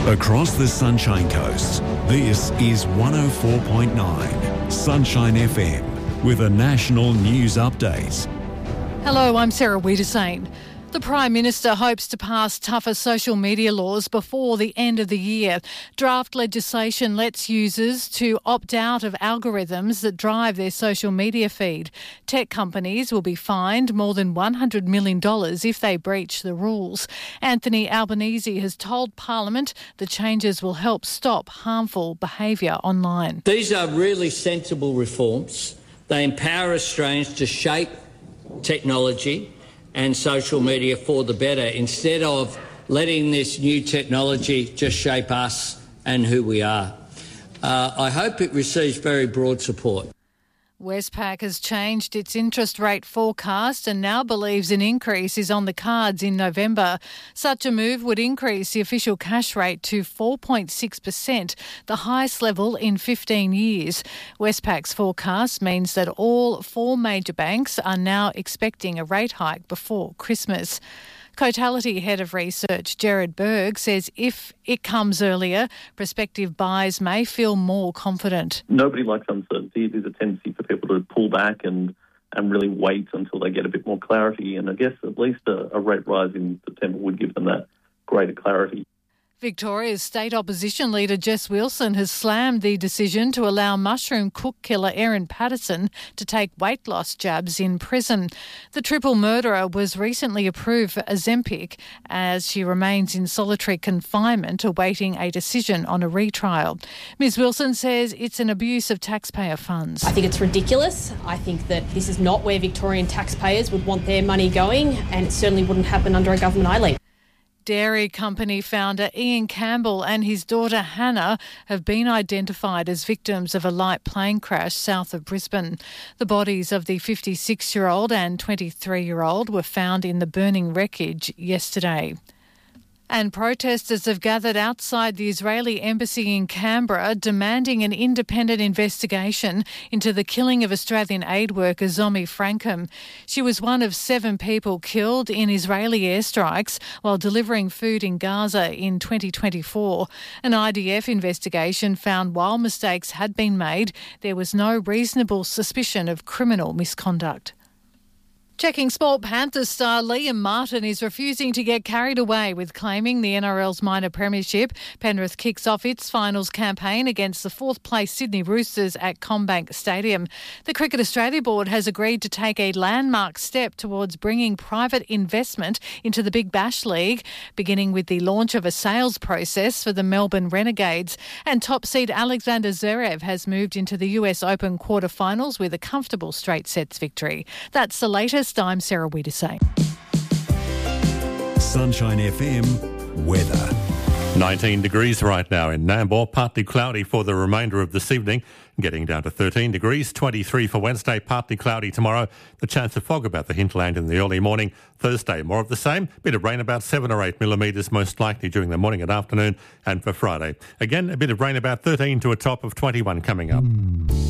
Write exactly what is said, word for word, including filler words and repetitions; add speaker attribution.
Speaker 1: Across the Sunshine Coast, this is one oh four point nine Sunshine F M with a national news update.
Speaker 2: Hello, I'm Sarah Wiedersane. The Prime Minister hopes to pass tougher social media laws before the end of the year. Draft legislation lets users to opt out of algorithms that drive their social media feed. Tech companies will be fined more than one hundred million dollars if they breach the rules. Anthony Albanese has told Parliament the changes will help stop harmful behaviour online.
Speaker 3: These are really sensible reforms. They empower Australians to shape technology and social media for the better, instead of letting this new technology just shape us and who we are. Uh, I hope it receives very broad support.
Speaker 2: Westpac has changed its interest rate forecast and now believes an increase is on the cards in November. Such a move would increase the official cash rate to four point six percent, the highest level in fifteen years. Westpac's forecast means that all four major banks are now expecting a rate hike before Christmas. Cotality Head of Research Gerard Berg says if it comes earlier, prospective buyers may feel more confident.
Speaker 4: Nobody likes uncertainty. There's a tendency for people to pull back and, and really wait until they get a bit more clarity. And I guess at least a, a rate rise in September would give them that greater clarity.
Speaker 2: Victoria's state opposition leader Jess Wilson has slammed the decision to allow mushroom cook killer Erin Patterson to take weight loss jabs in prison. The triple murderer was recently approved for Ozempic as she remains in solitary confinement awaiting a decision on a retrial. Ms Wilson says it's an abuse of taxpayer funds.
Speaker 5: I think it's ridiculous. I think that this is not where Victorian taxpayers would want their money going, and it certainly wouldn't happen under a government I lead.
Speaker 2: Dairy company founder Ian Campbell and his daughter Hannah have been identified as victims of a light plane crash south of Brisbane. The bodies of the fifty-six-year-old and twenty-three-year-old were found in the burning wreckage yesterday. And protesters have gathered outside the Israeli embassy in Canberra demanding an independent investigation into the killing of Australian aid worker Zomi Frankham. She was one of seven people killed in Israeli airstrikes while delivering food in Gaza in twenty twenty-four. An I D F investigation found while mistakes had been made, there was no reasonable suspicion of criminal misconduct. Checking sport, Panthers star Liam Martin is refusing to get carried away with claiming the N R L's minor premiership. Penrith kicks off its finals campaign against the fourth-place Sydney Roosters at CommBank Stadium. The Cricket Australia Board has agreed to take a landmark step towards bringing private investment into the Big Bash League, beginning with the launch of a sales process for the Melbourne Renegades. And top seed Alexander Zverev has moved into the U S Open quarterfinals with a comfortable straight sets victory. That's the latest. I'm Sarah Wiedersane.
Speaker 1: Sunshine F M weather.
Speaker 6: nineteen degrees right now in Nambour, partly cloudy for the remainder of this evening, getting down to thirteen degrees, twenty-three for Wednesday, partly cloudy tomorrow, the chance of fog about the hinterland in the early morning. Thursday, more of the same, bit of rain, about seven or eight millimetres most likely during the morning and afternoon, and for Friday, again a bit of rain, about thirteen to a top of twenty-one coming up.